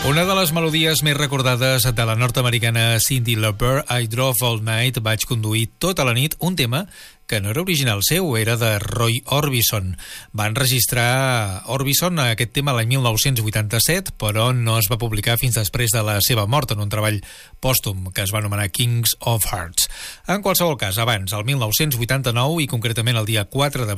Una de les melodies més recordades de la nord-americana Cyndi Lauper, I Drove All Night, vaig conduir tota la nit, un tema que no era original seu, era de Roy Orbison. Va enregistrar Orbison aquest tema l'any 1987, però no es va publicar fins després de la seva mort en un treball pòstum que es va anomenar Kings of Hearts. En qualsevol cas, abans, el 1989 i concretament el dia 4 d'abril,